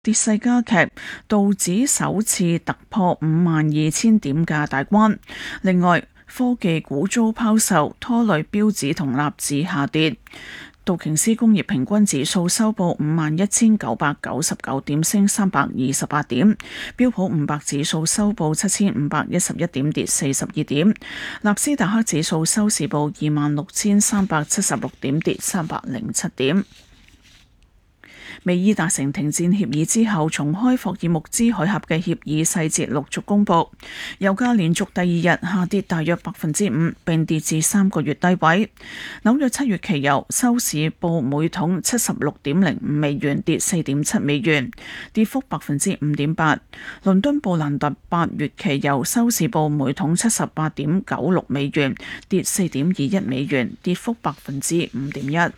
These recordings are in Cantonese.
跌勢加劇，道指首次突破52,000點嘅大關。另外，科技股遭拋售，拖累標指同納指下跌。道瓊斯工業平均指數收報51,999點，升328點；標普500指數收報7,511點，跌42點；納斯達克指數收市報26,376點，跌307點。美伊達成停戰協議之後，重開霍爾木茲海峽嘅協議細節陸續公佈。油價連續第二日下跌大約5%，並跌至3個月低位。紐約7月期油收市報每桶76.05美元，跌4.7美元，跌幅5.8%。倫敦布蘭特8月期油收市報每桶78.96美元，跌4.21美元，跌幅5.1%。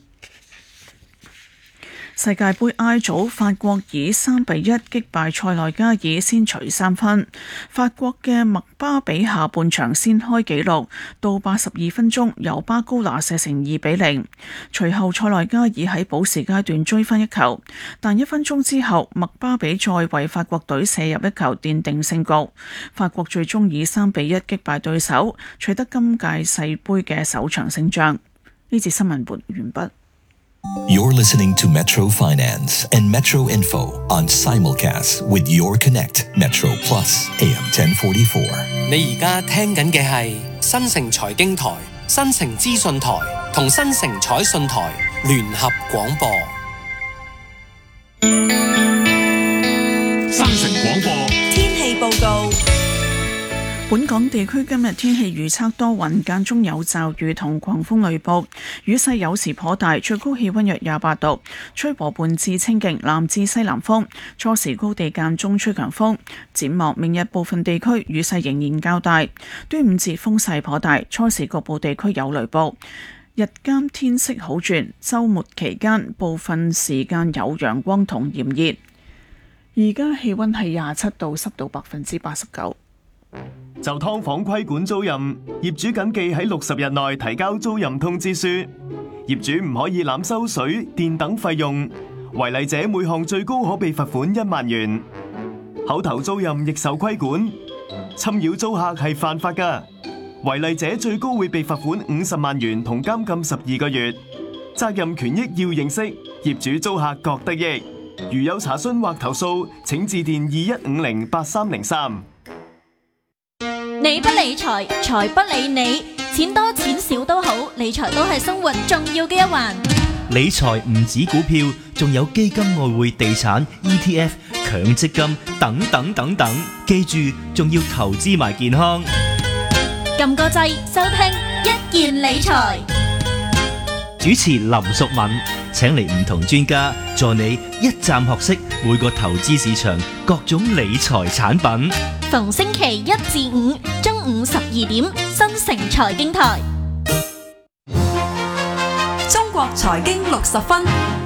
世界盃 I 組，法國以3-1擊敗塞內加爾，先取3分。法國嘅麥巴比下半場先開紀錄，到82分鐘由巴高拿射成2-0。隨後塞內加爾喺補時階段追翻一球，但1分鐘之後麥巴比再為法國隊射入一球，奠定勝局。法國最終以3-1擊敗對手，取得今屆世盃嘅首場勝仗。呢節新聞完畢。 You're listening to Metro Finance and Metro Info on simulcast with Your Connect Metro Plus AM 1044。 你而家聽緊嘅係新城財經台、新城資訊台同新城彩訊台聯合廣播。 新城廣播天氣報告。 本港地區今日天氣預測多雲，間中有驟雨同狂風雷暴，雨勢有時頗大，最高氣溫約28度，吹和緩至清勁南至西南風，初時高地間中吹強風。展望明日部分地區雨勢仍然較大，端午節風勢頗大，初時局部地區有雷暴。日間天色好轉，週末期間部分時間有陽光同炎熱。而家氣溫係27度，濕度89%。 就劏房規管租賃，業主謹記喺60日內提交租賃通知書。業主唔可以濫收水電等費用，違例者每項最高可被罰款1萬元。口頭租賃亦受規管，侵擾租客係犯法㗎，違例者最高會被罰款50萬元同監禁12個月。責任權益要認識，業主租客各得益。如有查詢或投訴，請致電21508303。 你不理財，財不理你，錢多錢少都好，理財都係生活重要嘅一環。 理財唔止股票，仲有基金、外匯、地產、ETF、強積金等等等等。記住，仲要投資埋健康。 撳個掣，收聽一件理財。 主持林淑敏，請嚟唔同專家助你一站學識每個投資市場各種理財產品。 逢星期1至5中午12點，新城財經台。 中國財經60分。